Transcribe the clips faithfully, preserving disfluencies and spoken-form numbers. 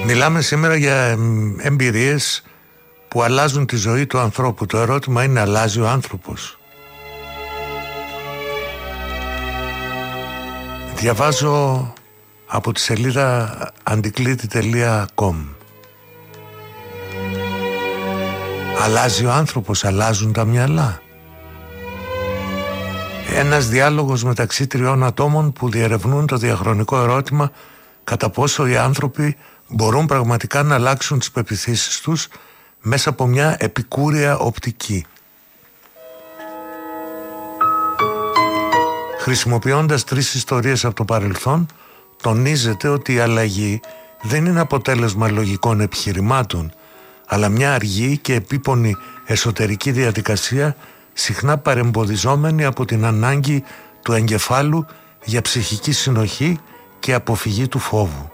Μιλάμε σήμερα για εμπειρίες που αλλάζουν τη ζωή του ανθρώπου. Το ερώτημα είναι, αλλάζει ο άνθρωπος? Διαβάζω από τη σελίδα αντικλήτη τελεία κομ. Αλλάζει ο άνθρωπος, αλλάζουν τα μυαλά. Ένας διάλογος μεταξύ τριών ατόμων που διερευνούν το διαχρονικό ερώτημα κατά πόσο οι άνθρωποι μπορούν πραγματικά να αλλάξουν τις πεποιθήσεις τους μέσα από μια επικούρια οπτική. Χρησιμοποιώντας τρεις ιστορίες από το παρελθόν, τονίζεται ότι η αλλαγή δεν είναι αποτέλεσμα λογικών επιχειρημάτων, αλλά μια αργή και επίπονη εσωτερική διαδικασία, συχνά παρεμποδιζόμενη από την ανάγκη του εγκεφάλου για ψυχική συνοχή και αποφυγή του φόβου.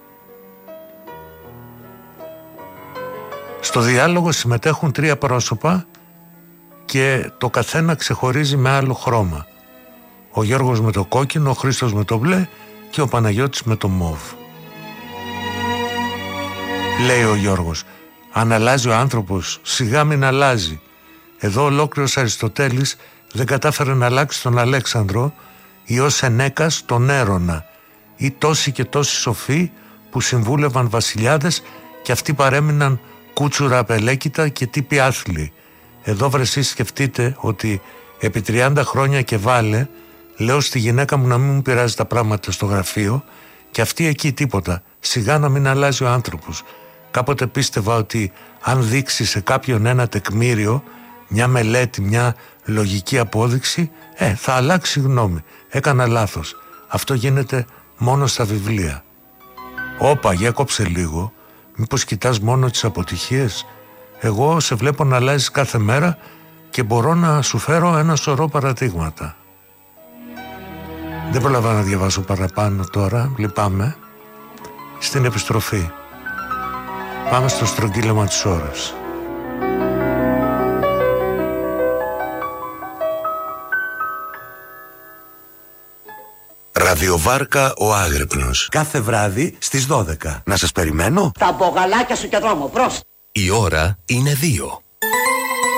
Στο διάλογο συμμετέχουν τρία πρόσωπα και το καθένα ξεχωρίζει με άλλο χρώμα. Ο Γιώργος με το κόκκινο, ο Χρήστος με το μπλε και ο Παναγιώτης με το μόβ. Λέει ο Γιώργος, αν αλλάζει ο άνθρωπος, σιγά μην αλλάζει. Εδώ ολόκληρος Αριστοτέλης δεν κατάφερε να αλλάξει τον Αλέξανδρο ή ως Ενέκας τον Έρωνα, ή τόσοι και τόσοι σοφοί που συμβούλευαν βασιλιάδες και αυτοί παρέμειναν κούτσουρα απελέκητα και τύποι άθλοι. Εδώ βρε εσείς σκεφτείτε ότι επί τριάντα χρόνια και βάλε λέω στη γυναίκα μου να μην μου πειράζει τα πράγματα στο γραφείο και αυτή εκεί τίποτα. Σιγά να μην αλλάζει ο άνθρωπος. Κάποτε πίστευα ότι αν δείξει σε κάποιον ένα τεκμήριο, μια μελέτη, μια λογική απόδειξη, ε, θα αλλάξει γνώμη. Έκανα λάθος. Αυτό γίνεται μόνο στα βιβλία. Όπα, για κόψε λίγο. Μήπως κοιτάς μόνο τις αποτυχίες? Εγώ σε βλέπω να αλλάζεις κάθε μέρα και μπορώ να σου φέρω ένα σωρό παραδείγματα. Δεν προλαβαίνω να διαβάσω παραπάνω τώρα, λυπάμαι. Στην επιστροφή. Πάμε στο στρογγύλεμα της ώρας. Ραδιοβάρκα ο Άγρυπνος. Κάθε βράδυ στις δώδεκα. Να σας περιμένω. Τα μπογαλάκια σου και δρόμο, προς. Η ώρα είναι δύο.